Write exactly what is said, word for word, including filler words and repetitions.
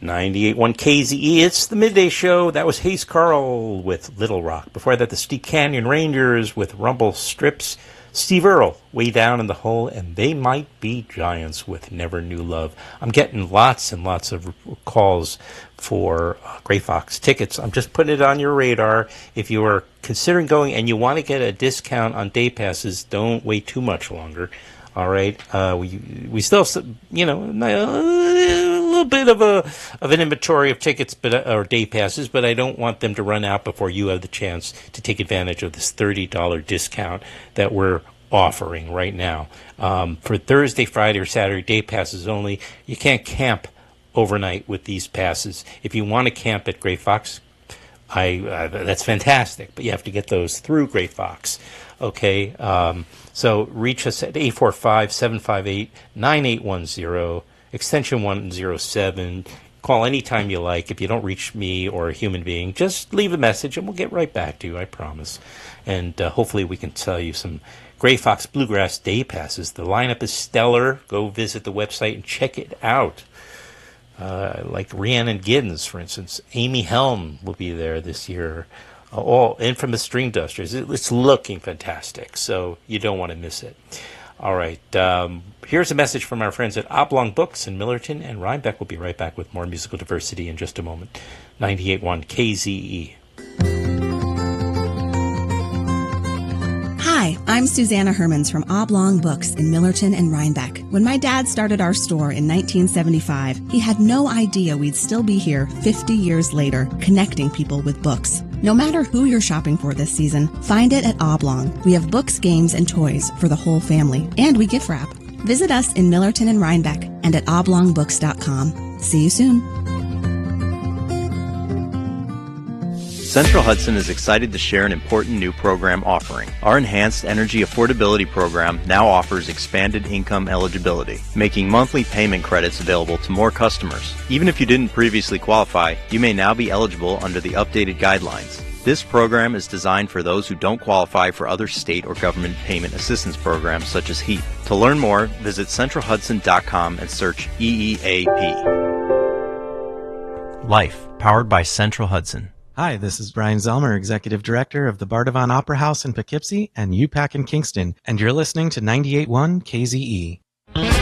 ninety-eight point one K Z E, it's the Midday Show. That was Hayes Carl with Little Rock. Before that, the Steep Canyon Rangers with Rumble Strips. Steve Earle, Way Down in the Hole, and They Might Be Giants with Never Knew Love. I'm getting lots and lots of calls for uh, Gray Fox tickets. I'm just putting it on your radar. If you are considering going and you want to get a discount on day passes, don't wait too much longer. All right, uh, we we still, you know, a little bit of a of an inventory of tickets, but or day passes, but I don't want them to run out before you have the chance to take advantage of this thirty dollars discount that we're offering right now. Um, for Thursday, Friday, or Saturday day passes only, you can't camp overnight with these passes. If you want to camp at Gray Fox, I uh, that's fantastic, but you have to get those through Gray Fox. Okay, um, so reach us at eight four five, seven five eight, nine eight one zero, extension one oh seven. Call anytime you like. If you don't reach me or a human being, just leave a message and we'll get right back to you, I promise. And uh, hopefully we can tell you some Gray Fox Bluegrass Day Passes. The lineup is stellar. Go visit the website and check it out. Uh, like Rhiannon Giddens, for instance. Amy Helm will be there this year. All Infamous String Dusters. It's looking fantastic, so you don't want to miss it. All right, um, here's a message from our friends at Oblong Books in Millerton, and Rhinebeck will be right back with more musical diversity in just a moment. ninety-eight point one K Z E. Hi, I'm Susanna Hermans from Oblong Books in Millerton and Rhinebeck. When my dad started our store in nineteen seventy-five, he had no idea we'd still be here fifty years later, connecting people with books. No matter who you're shopping for this season, find it at Oblong. We have books, games, and toys for the whole family, and we gift wrap. Visit us in Millerton and Rhinebeck and at oblong books dot com. See you soon. Central Hudson is excited to share an important new program offering. Our Enhanced Energy Affordability Program now offers expanded income eligibility, making monthly payment credits available to more customers. Even if you didn't previously qualify, you may now be eligible under the updated guidelines. This program is designed for those who don't qualify for other state or government payment assistance programs such as HEAP. To learn more, visit central hudson dot com and search E E A P. Life, powered by Central Hudson. Hi, this is Brian Zelmer, Executive Director of the Bardavon Opera House in Poughkeepsie and U PAC in Kingston, and you're listening to ninety-eight point one K Z E.